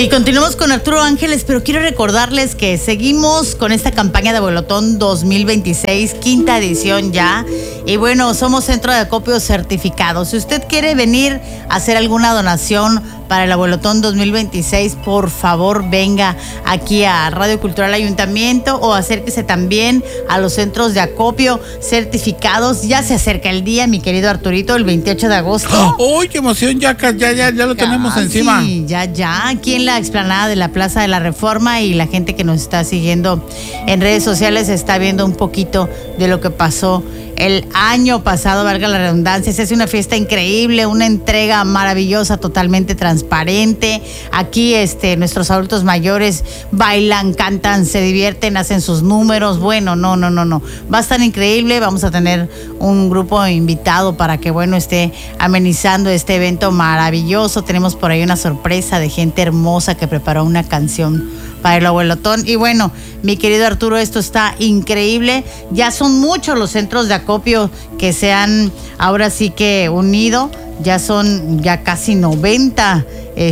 Y continuamos con Arturo Ángeles, pero quiero recordarles que seguimos con esta campaña de Abuelotón 2026, quinta edición ya. Y bueno, somos centro de acopio certificado. Si usted quiere venir a hacer alguna donación para el Abuelotón 2026, por favor venga aquí a Radio Cultural Ayuntamiento o acérquese también a los centros de acopio certificados. Ya se acerca el día, mi querido Arturito, el 28 de agosto. ¡Uy, qué emoción! Ya lo tenemos encima. Sí, ya, aquí en la explanada de la Plaza de la Reforma, y la gente que nos está siguiendo en redes sociales está viendo un poquito de lo que pasó el año pasado, valga la redundancia. Se hace una fiesta increíble, una entrega maravillosa, totalmente transparente. Aquí nuestros adultos mayores bailan, cantan, se divierten, hacen sus números. Bueno, no. Va a estar increíble. Vamos a tener un grupo invitado para que, esté amenizando este evento maravilloso. Tenemos por ahí una sorpresa de gente hermosa que preparó una canción para el Abuelotón. Y bueno, mi querido Arturo, esto está increíble. Ya son muchos los centros de acopio que se han ahora sí que unido. Ya son casi 90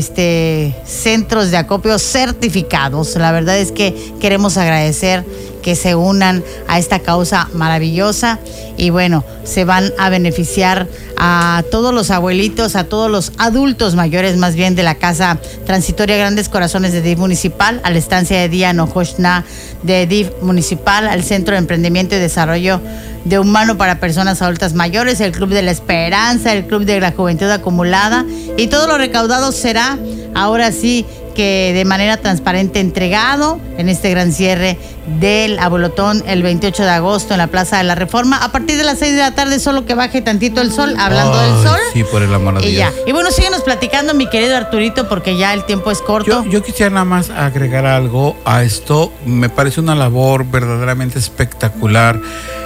centros de acopio certificados. La verdad es que queremos agradecer que se unan a esta causa maravillosa, y bueno, se van a beneficiar a todos los abuelitos, a todos los adultos mayores más bien, de la Casa Transitoria Grandes Corazones de DIF Municipal, a la estancia de día Nojochna de DIF Municipal, al Centro de Emprendimiento y Desarrollo de Humano para Personas Adultas Mayores, el Club de la Esperanza, el Club de la Juventud Acumulada, y todo lo recaudado será ahora sí que de manera transparente entregado en este gran cierre del Abuelotón el 28 de agosto en la Plaza de la Reforma, a partir de las 6 de la tarde, solo que baje tantito el sol, hablando del sol. Sí, por el amor de Dios. Ya. Y bueno, síguenos platicando, mi querido Arturito, porque ya el tiempo es corto. Yo quisiera nada más agregar algo a esto. Me parece una labor verdaderamente espectacular.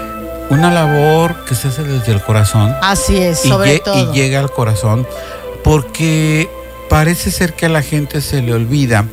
Una labor que se hace desde el corazón. Así es, sobre todo. Y llega al corazón, porque parece ser que a la gente se le olvida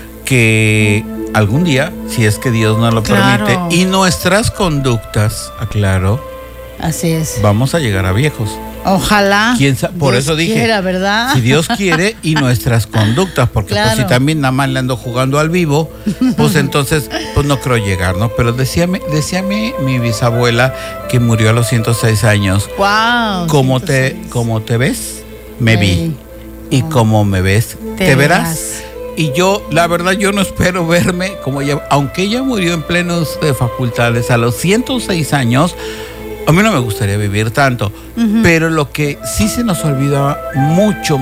que algún día, si es que Dios nos lo permite, y nuestras conductas, aclaro, así es, vamos a llegar a viejos. Ojalá. Por eso dije, quiera, ¿verdad? Si Dios quiere, y nuestras conductas, porque pues si también nada más le ando jugando al vivo, pues entonces pues no creo llegar, ¿no? Pero decía mi bisabuela, que murió a los 106 años. Wow. Como te ves, me vi. Y como me ves, te verás. Y yo, la verdad, yo no espero verme como ella, aunque ella murió en plenos de facultades a los 106 años. A mí no me gustaría vivir tanto, pero lo que sí se nos olvida mucho,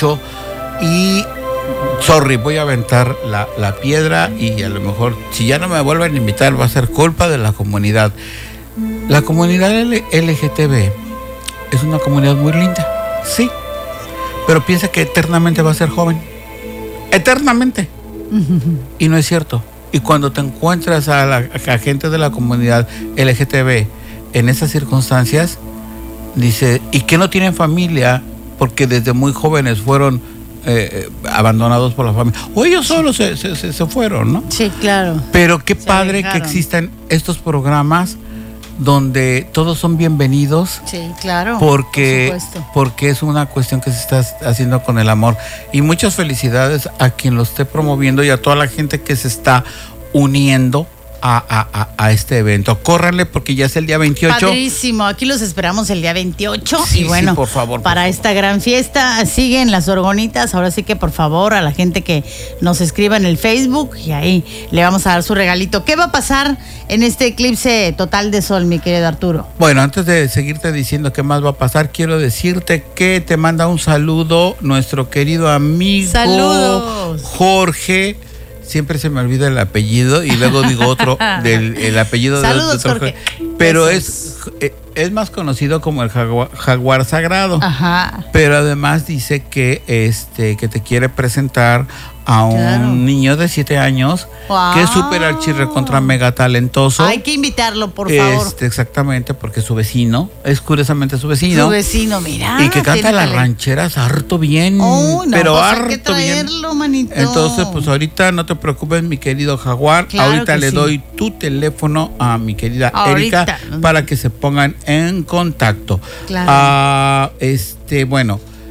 y voy a aventar la piedra, y a lo mejor si ya no me vuelven a invitar va a ser culpa de la comunidad. La comunidad LGTB es una comunidad muy linda, sí, pero piensa que eternamente va a ser joven, eternamente, y no es cierto. Y cuando te encuentras a la gente de la comunidad LGTB en esas circunstancias, dice, y que no tienen familia porque desde muy jóvenes fueron abandonados por la familia, o ellos solos se fueron, ¿no? Sí, claro. Pero qué padre que existan estos programas donde todos son bienvenidos. Sí, claro. Porque es una cuestión que se está haciendo con el amor. Y muchas felicidades a quien lo esté promoviendo y a toda la gente que se está uniendo a este evento. Córranle, porque ya es el día 28. Padrísimo, aquí los esperamos el día 28. Sí, y bueno, sí, por favor, para esta gran fiesta siguen las orgonitas. Ahora sí que por favor, a la gente que nos escriba en el Facebook, y ahí le vamos a dar su regalito. ¿Qué va a pasar en este eclipse total de sol, mi querido Arturo? Bueno, antes de seguirte diciendo qué más va a pasar, quiero decirte que te manda un saludo nuestro querido amigo. ¡Saludos! Jorge. Siempre se me olvida el apellido y luego digo otro, el apellido de otro. Jorge. Pero es más conocido como el jaguar sagrado. Ajá. Pero además dice que que te quiere presentar a un niño de 7 años, wow, que es súper archirre contra mega talentoso. Hay que invitarlo, por favor. Exactamente, porque su vecino, es curiosamente su vecino. Su vecino, mira. Y que canta las rancheras harto bien. Oh, no, pero pues harto hay que traerlo, bien, manito. Entonces, pues ahorita no te preocupes, mi querido Jaguar. Claro, ahorita le sí doy tu teléfono a mi querida Erika para que se pongan en contacto. Claro. Bueno,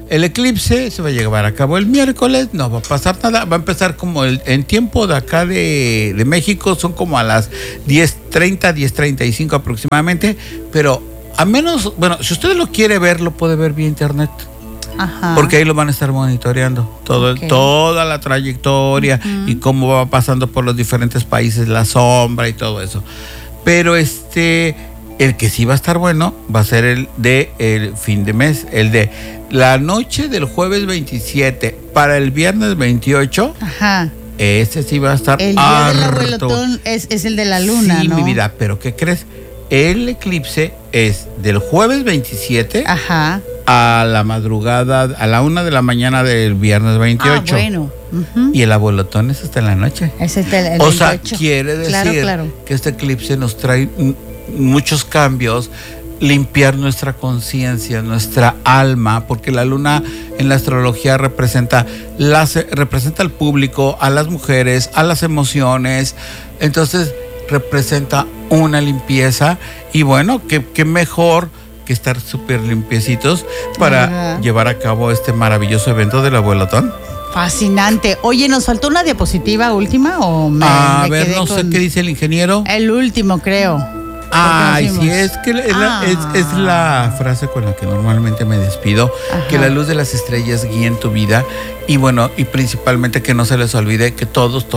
el eclipse se va a llevar a cabo el miércoles, no va a pasar nada, va a empezar como en tiempo de acá de México, son como a las 10:30, 10:35 aproximadamente, pero a menos, bueno, si usted lo quiere ver, lo puede ver vía internet. Ajá. Porque ahí lo van a estar monitoreando toda la trayectoria y cómo va pasando por los diferentes países, la sombra y todo eso. Pero el que sí va a estar bueno va a ser el de el fin de mes, el de la noche del jueves 27 para el viernes 28. Ajá. Ese sí va a estar el día del abuelotón es el de la luna, sí, ¿no? mi vida, pero ¿qué crees? El eclipse es del jueves 27 Ajá. a la madrugada, a la 1 de la mañana del viernes 28. Ah, bueno. Y el abuelotón es hasta en la noche. Es el 28. O sea, quiere decir claro. que este eclipse nos trae muchos cambios, limpiar nuestra conciencia, nuestra alma, porque la luna en la astrología representa al público, a las mujeres, a las emociones. Entonces representa una limpieza y bueno, qué mejor que estar súper limpiecitos para llevar a cabo este maravilloso evento del abuelotón. Fascinante. Oye, ¿nos faltó una diapositiva última o me ver, quedé no sé qué dice el ingeniero. El último, creo. Ay, sí, es que es la frase con la que normalmente me despido. Ajá. Que la luz de las estrellas guíe en tu vida y bueno, y principalmente que no se les olvide que todos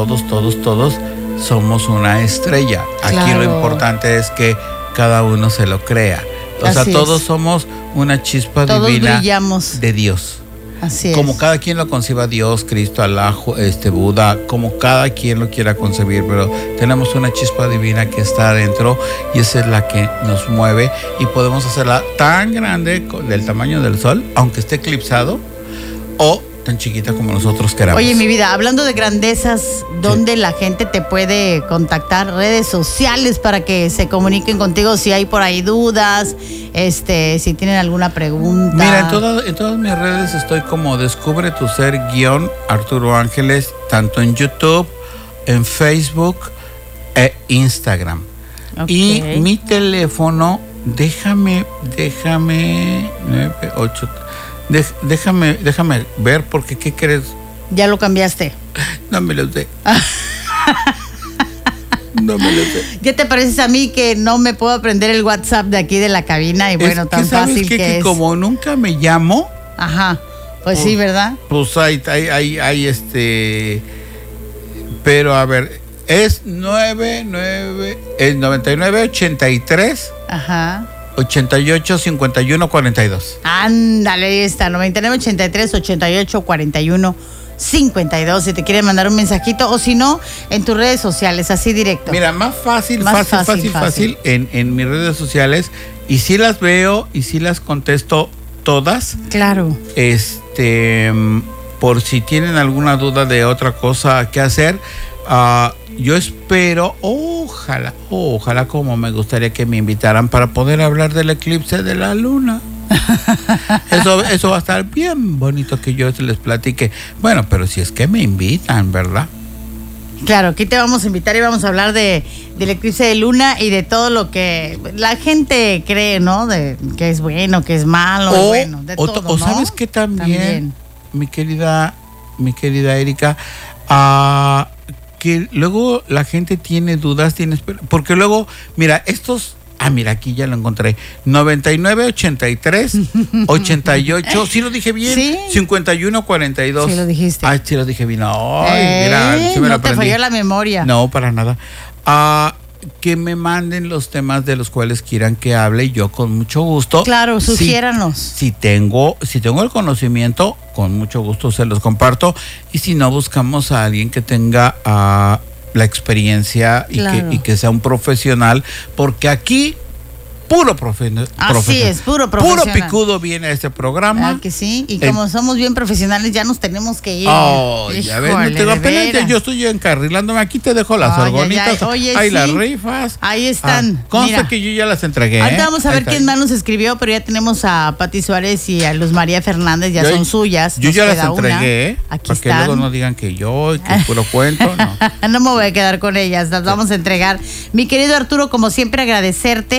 somos una estrella. Claro. Aquí lo importante es que cada uno se lo crea. O sea, todos somos una chispa divina brillamos de Dios. Así es. Como cada quien lo conciba Dios, Cristo, Alá, Buda, como cada quien lo quiera concebir, pero tenemos una chispa divina que está adentro y esa es la que nos mueve y podemos hacerla tan grande del tamaño del sol, aunque esté eclipsado, o tan chiquita como nosotros queramos. Oye, mi vida, hablando de grandezas, ¿dónde la gente te puede contactar? Redes sociales para que se comuniquen contigo si hay por ahí dudas, si tienen alguna pregunta. Mira, en todas mis redes estoy como Descubre tu Ser Arturo Ángeles, tanto en YouTube, en Facebook e Instagram. Okay. Y mi teléfono, déjame 98. Déjame ver, porque ¿qué crees? ¿Ya lo cambiaste? No me lo sé. No me lo sé. ¿Qué te pareces a mí que no me puedo aprender el WhatsApp de aquí de la cabina? Y bueno, tan fácil que es. Como nunca me llamo. Ajá, pues sí, ¿verdad? Pues hay pero a ver, es 9983. Ajá. 88 51 42. Ándale, ahí está, 99 83 88 41 52. Si te quieren mandar un mensajito o si no, en tus redes sociales, así directo. Mira, más fácil en mis redes sociales. Y sí las veo y sí las contesto todas. Claro. Por si tienen alguna duda de otra cosa que hacer. Yo espero, ojalá como me gustaría que me invitaran para poder hablar del eclipse de la luna. Eso va a estar bien bonito que yo les platique. Bueno, pero si es que me invitan, ¿verdad? Claro, aquí te vamos a invitar y vamos a hablar del eclipse de luna y de todo lo que la gente cree, ¿no? De que es bueno, que es malo, bueno, de todo, ¿no? O sabes que también, mi querida Erika, que luego la gente tiene dudas, porque luego, mira, mira, aquí ya lo encontré. 99 83 88, ¿sí lo dije bien? ¿Sí? 51 42. Sí lo dijiste. Ay, sí lo dije bien. Ay, mira, sí me lo aprendí. No te falló la memoria. No, para nada. Que me manden los temas de los cuales quieran que hable y yo con mucho gusto. Claro, sugiéranos. Si tengo el conocimiento, con mucho gusto se los comparto. Y si no, buscamos a alguien que tenga la experiencia y que sea un profesional, porque aquí puro profesional. Así es, puro profesional. Puro picudo viene a este programa. Ah, que sí, y como somos bien profesionales ya nos tenemos que ir. Ya ves, no tengo pena, yo estoy encarrilándome. Aquí te dejo las orgonitas, ahí las rifas. Ahí están. Consta que yo ya las entregué. Ahorita vamos a ver quién más nos escribió, pero ya tenemos a Pati Suárez y a Luz María Fernández, son suyas. Yo ya las entregué, aquí para que están. luego no digan que puro cuento. No. No me voy a quedar con ellas, las vamos a entregar. Mi querido Arturo, como siempre, agradecerte.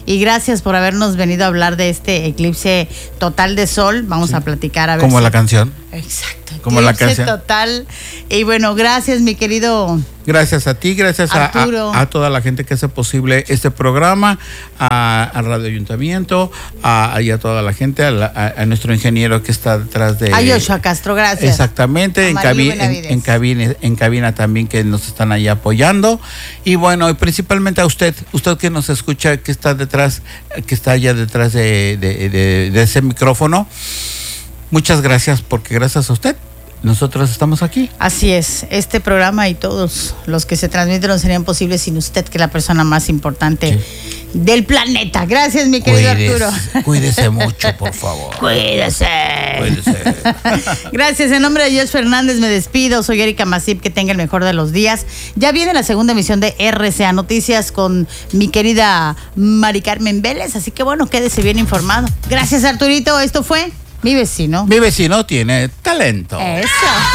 Y gracias por habernos venido a hablar de este eclipse total de sol. Vamos a platicar a ver. Como la canción. Exacto. Como la canción. Total. Y bueno, gracias, mi querido. Gracias a ti, gracias a toda la gente que hace posible este programa, a Radio Ayuntamiento, y a toda la gente, a nuestro ingeniero que está detrás de... A Joshua Castro, gracias. Exactamente, en cabina también que nos están ahí apoyando. Y bueno, y principalmente a usted que nos escucha, que está detrás, que está allá detrás de ese micrófono. Muchas gracias, porque gracias a usted nosotros estamos aquí. Así es, este programa y todos los que se transmiten no serían posibles sin usted, que es la persona más importante del planeta. Gracias, mi querido Arturo. Cuídese mucho, por favor. Cuídese. Gracias, en nombre de Josh Fernández me despido. Soy Erika Masip, que tenga el mejor de los días. Ya viene la segunda emisión de RCA Noticias con mi querida Mari Carmen Vélez, así que bueno, quédese bien informado. Gracias, Arturito, esto fue Mi Vecino. Mi vecino tiene talento. Eso.